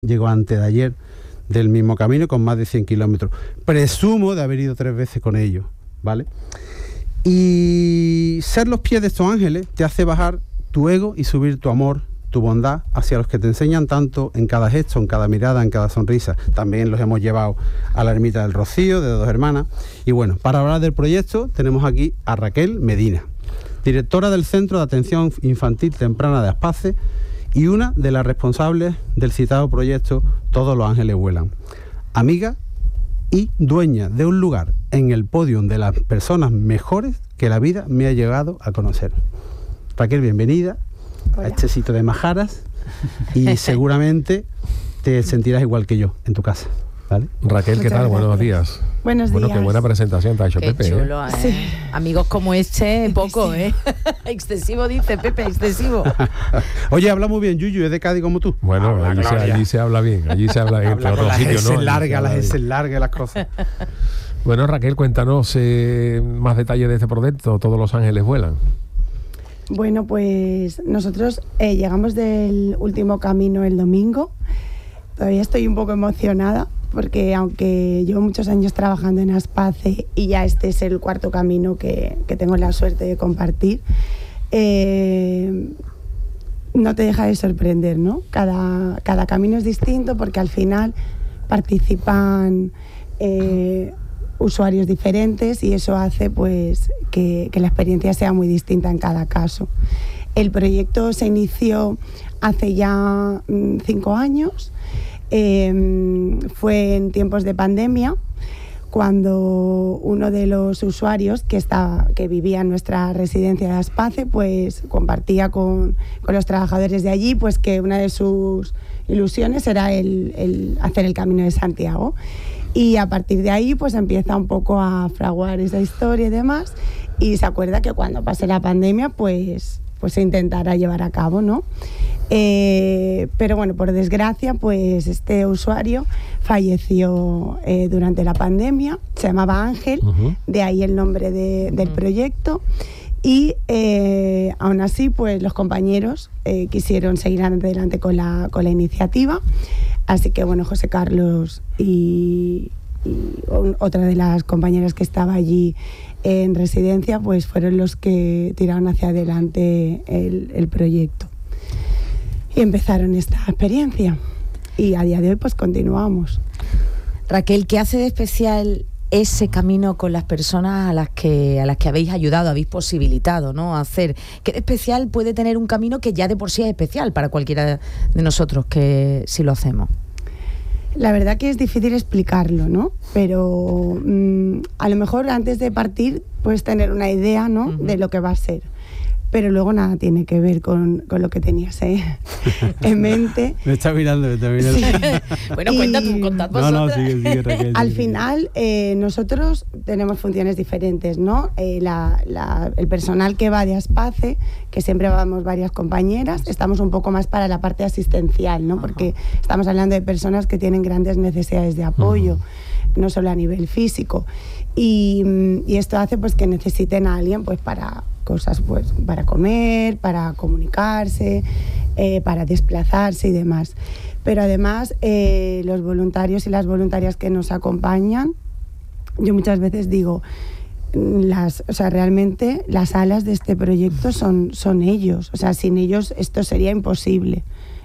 llegó antes de ayer del mismo camino con más de 100 kilómetros. Presumo de haber ido 3 veces con ellos, ¿vale? Y ser los pies de estos ángeles te hace bajar tu ego y subir tu amor, tu bondad hacia los que te enseñan tanto en cada gesto, en cada mirada, en cada sonrisa. También los hemos llevado a la ermita del Rocío, de Dos Hermanas. Y bueno, para hablar del proyecto tenemos aquí a Raquel Medina, directora del Centro de Atención Infantil Temprana de Aspace y una de las responsables del citado proyecto Todos los Ángeles Vuelan. Amiga y dueña de un lugar en el podio de las personas mejores que la vida me ha llegado a conocer. Raquel, bienvenida. Hola. A este sitio de majaras y seguramente te sentirás igual que yo en tu casa, ¿vale? Raquel, ¿qué tal? Buenos días. Buenos días. Bueno, qué buena presentación te ha hecho Pepe. Qué chulo, ¿eh? Sí. Amigos como este, poco, ¿eh? Excesivo, dice Pepe, excesivo. Oye, habla muy bien, Yuyu, es de Cádiz como tú. Bueno, allí se habla bien, entre otros sitios, ¿no? Las S largas, las cosas. Bueno, Raquel, cuéntanos más detalles de este proyecto, Todos los Ángeles Vuelan. Bueno, pues nosotros llegamos del último camino el domingo. Todavía estoy un poco emocionada porque aunque llevo muchos años trabajando en Aspace y ya este es el 4º camino que tengo la suerte de compartir, no te deja de sorprender, ¿no? Cada camino es distinto porque al final participan usuarios diferentes y eso hace pues que la experiencia sea muy distinta en cada caso. El proyecto se inició hace ya 5 años. Fue en tiempos de pandemia cuando uno de los usuarios que vivía en nuestra residencia de Aspace pues compartía con los trabajadores de allí pues que una de sus ilusiones era el hacer el Camino de Santiago. Y a partir de ahí pues empieza un poco a fraguar esa historia y demás y se acuerda que cuando pase la pandemia pues se intentará llevar a cabo, ¿no? Pero bueno, por desgracia pues este usuario falleció durante la pandemia, se llamaba Ángel, de ahí el nombre del proyecto. Y aún así pues los compañeros quisieron seguir adelante con la iniciativa, así que bueno, José Carlos y otra de las compañeras que estaba allí en residencia pues fueron los que tiraron hacia adelante el proyecto y empezaron esta experiencia y a día de hoy pues continuamos. Raquel, ¿qué hace de especial ese camino con las personas a las que habéis ayudado, habéis posibilitado, ¿no?, hacer? ¿Qué de especial puede tener un camino que ya de por sí es especial para cualquiera de nosotros que si lo hacemos? La verdad que es difícil explicarlo, ¿no? Pero a lo mejor antes de partir puedes tener una idea, ¿no?, de lo que va a ser. Pero luego nada tiene que ver con lo que tenías en mente. Me está mirando. Sí. Bueno, contad vosotros. No, sigue, Raquel. Al final, nosotros tenemos funciones diferentes, ¿no? El personal que va de Aspace, que siempre vamos varias compañeras, estamos un poco más para la parte asistencial, ¿no? Porque estamos hablando de personas que tienen grandes necesidades de apoyo, no solo a nivel físico. Y esto hace pues que necesiten a alguien pues para cosas, pues para comer, para comunicarse, para desplazarse y demás. Pero además los voluntarios y las voluntarias que nos acompañan, yo muchas veces digo, realmente las alas de este proyecto son ellos. O sea, sin ellos esto sería imposible.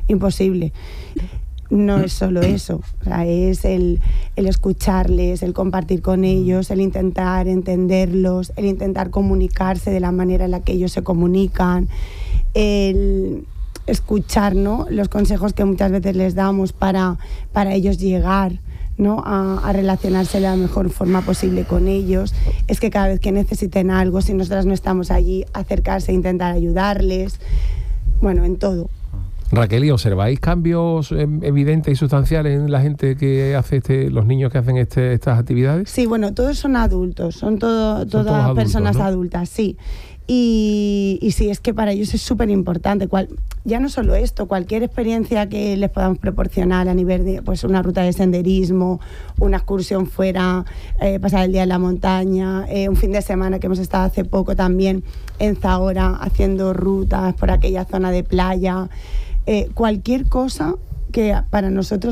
No es solo eso, o sea, es el escucharles, el compartir con ellos, el intentar entenderlos, el intentar comunicarse de la manera en la que ellos se comunican, el escuchar, ¿no?, los consejos que muchas veces les damos para ellos llegar, ¿no?, a relacionarse de la mejor forma posible con ellos. Es que cada vez que necesiten algo, si nosotras no estamos allí, acercarse e intentar ayudarles, bueno, en todo. Raquel, ¿y observáis cambios evidentes y sustanciales en la gente que hace los niños que hacen estas actividades? Sí, bueno, todos son adultos, son todas personas adultas, sí. Y sí, es que para ellos es súper importante, ya no solo esto, cualquier experiencia que les podamos proporcionar a nivel de pues una ruta de senderismo, una excursión fuera, pasar el día en la montaña, un fin de semana que hemos estado hace poco también en Zahora haciendo rutas por aquella zona de playa, cualquier cosa que para nosotros